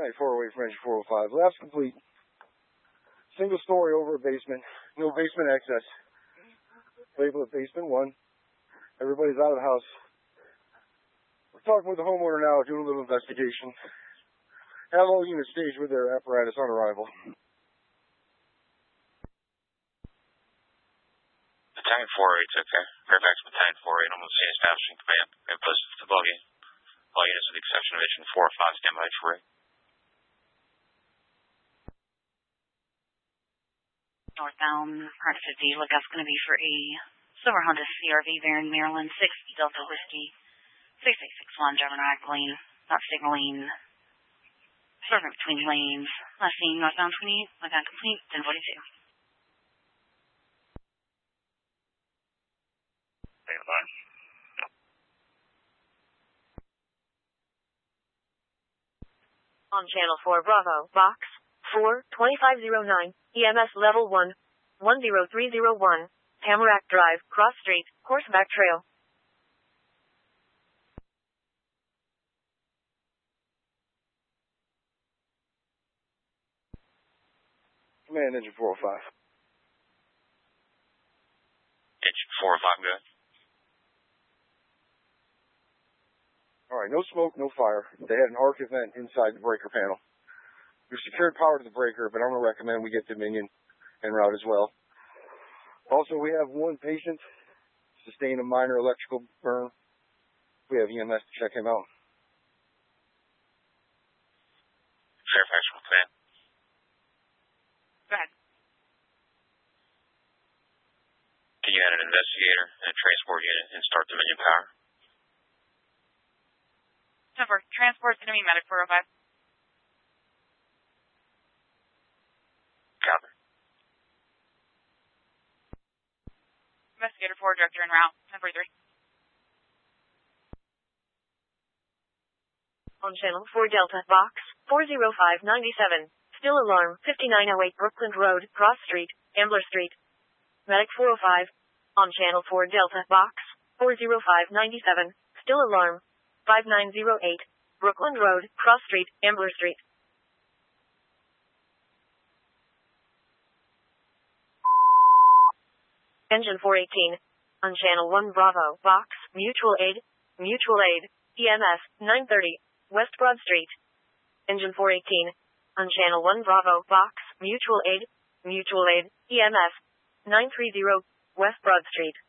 Not far away from engine 405. Lab's complete. Single story over a basement. No basement access. Label it basement 1. Everybody's out of the house. We're talking with the homeowner now, doing a little investigation. Have all units staged with their apparatus on arrival. Battalion 4-8's okay. Fairfax Battalion 4-8, almost seen establishing command. And plus the buggy. All units with the exception of Engine 4-5 stand by for it. Northbound, Part 50, lookout's going to be for a silver Honda CRV, Barron, Maryland, 6 Delta Whiskey, 6861, driving right lane, not signaling, serving between lanes, last seen northbound 28, lookout complete, 1042. Stand by. On Channel 4 Bravo, Box 4, 2509, EMS Level 1, 10301, Tamarack Drive, Cross Street, Horseback Trail. Command engine 405. Engine 405, good. Alright, no smoke, no fire. They had an arc event inside the breaker panel. We've secured power to the breaker, but I'm going to recommend we get Dominion en route as well. Also, we have one patient sustained a minor electrical burn. We have EMS to check him out. Fairfax from command. Go ahead. Can you add an investigator and a transport unit and start Dominion power? Number, transport's going to be medic 405. Copy. Investigator 4, director en route, 1043. On Channel 4 Delta, Box 40597, still alarm, 5908 Brooklyn Road, Cross Street, Ambler Street. Medic 405. On Channel 4 Delta, Box 40597, still alarm, 5908 Brooklyn Road, Cross Street, Ambler Street. Engine 418. On Channel 1 Bravo, Box, Mutual Aid, EMS, 930, West Broad Street. Engine 418. On Channel 1 Bravo, Box, Mutual Aid, EMS, 930, West Broad Street.